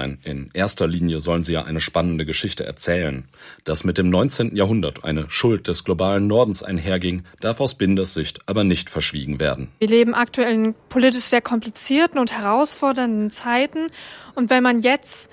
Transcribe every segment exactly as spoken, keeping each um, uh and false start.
sein. In erster Linie sollen sie ja eine spannende Geschichte erzählen. Dass mit dem neunzehnten Jahrhundert eine Schuld des globalen Nordens einherging, darf aus Binders Sicht aber nicht verschwiegen werden. Wir leben aktuell in politisch sehr komplizierten und herausfordernden Zeiten. Und wenn man jetzt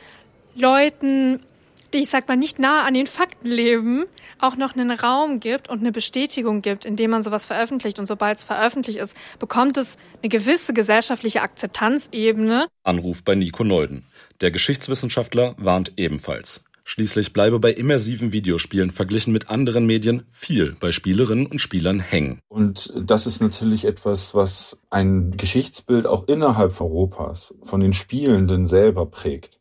Leuten, die ich sag mal nicht nah an den Fakten leben, auch noch einen Raum gibt und eine Bestätigung gibt, indem man sowas veröffentlicht. Und sobald es veröffentlicht ist, bekommt es eine gewisse gesellschaftliche Akzeptanzebene. Anruf bei Nico Nolden. Der Geschichtswissenschaftler warnt ebenfalls. Schließlich bleibe bei immersiven Videospielen verglichen mit anderen Medien viel bei Spielerinnen und Spielern hängen. Und das ist natürlich etwas, was ein Geschichtsbild auch innerhalb Europas von den Spielenden selber prägt.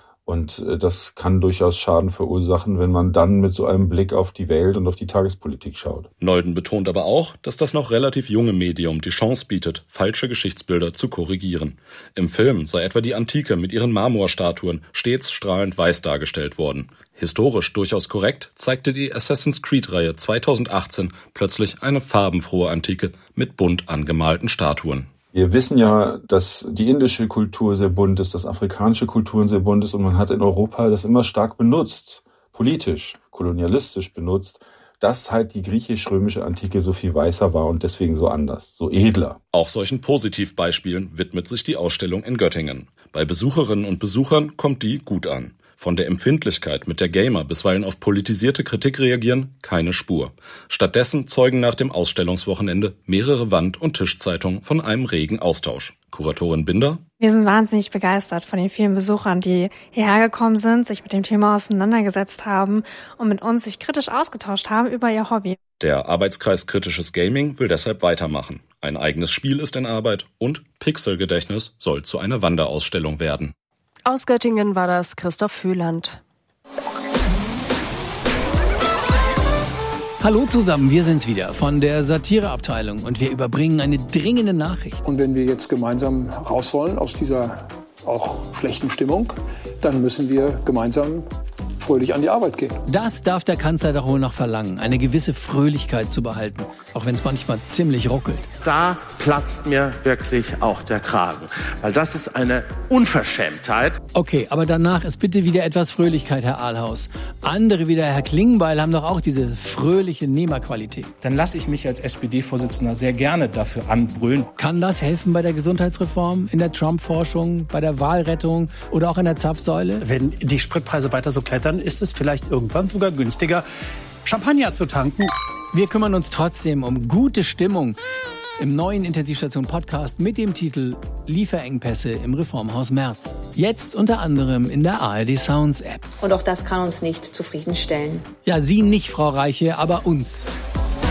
Und das kann durchaus Schaden verursachen, wenn man dann mit so einem Blick auf die Welt und auf die Tagespolitik schaut. Nolden betont aber auch, dass das noch relativ junge Medium die Chance bietet, falsche Geschichtsbilder zu korrigieren. Im Film sei etwa die Antike mit ihren Marmorstatuen stets strahlend weiß dargestellt worden. Historisch durchaus korrekt zeigte die Assassin's Creed-Reihe zweitausendachtzehn plötzlich eine farbenfrohe Antike mit bunt angemalten Statuen. Wir wissen ja, dass die indische Kultur sehr bunt ist, dass afrikanische Kulturen sehr bunt ist und man hat in Europa das immer stark benutzt, politisch, kolonialistisch benutzt, dass halt die griechisch-römische Antike so viel weißer war und deswegen so anders, so edler. Auch solchen Positivbeispielen widmet sich die Ausstellung in Göttingen. Bei Besucherinnen und Besuchern kommt die gut an. Von der Empfindlichkeit, mit der Gamer bisweilen auf politisierte Kritik reagieren, keine Spur. Stattdessen zeugen nach dem Ausstellungswochenende mehrere Wand- und Tischzeitungen von einem regen Austausch. Kuratorin Binder: Wir sind wahnsinnig begeistert von den vielen Besuchern, die hierher gekommen sind, sich mit dem Thema auseinandergesetzt haben und mit uns sich kritisch ausgetauscht haben über ihr Hobby. Der Arbeitskreis Kritisches Gaming will deshalb weitermachen. Ein eigenes Spiel ist in Arbeit und Pixelgedächtnis soll zu einer Wanderausstellung werden. Aus Göttingen war das Christoph Fühland. Hallo zusammen, wir sind's wieder von der Satireabteilung und wir überbringen eine dringende Nachricht. Und wenn wir jetzt gemeinsam raus wollen aus dieser auch schlechten Stimmung, dann müssen wir gemeinsam fröhlich an die Arbeit gehen. Das darf der Kanzler doch wohl noch verlangen, eine gewisse Fröhlichkeit zu behalten, auch wenn es manchmal ziemlich ruckelt. Da platzt mir wirklich auch der Kragen, weil das ist eine Unverschämtheit. Okay, aber danach ist bitte wieder etwas Fröhlichkeit, Herr Ahlhaus. Andere wie der Herr Klingbeil haben doch auch diese fröhliche Nehmerqualität. Dann lasse ich mich als S P D-Vorsitzender sehr gerne dafür anbrüllen. Kann das helfen bei der Gesundheitsreform, in der Trump-Forschung, bei der Wahlrettung oder auch in der Zapfsäule? Wenn die Spritpreise weiter so klettern, ist es vielleicht irgendwann sogar günstiger, Champagner zu tanken. Wir kümmern uns trotzdem um gute Stimmung im neuen Intensivstation-Podcast mit dem Titel Lieferengpässe im Reformhaus Merz. Jetzt unter anderem in der A R D Sounds App. Und auch das kann uns nicht zufriedenstellen. Ja, Sie nicht, Frau Reiche, aber uns.